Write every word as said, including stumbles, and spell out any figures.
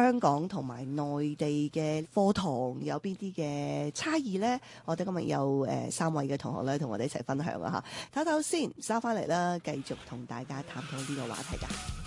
香港同埋內地嘅課堂有邊啲嘅差異呢？我哋今日有誒、呃、三位嘅同學咧，同我哋一齊分享啊嚇。唞唞先，收翻嚟啦，繼續同大家探討呢個話題㗎。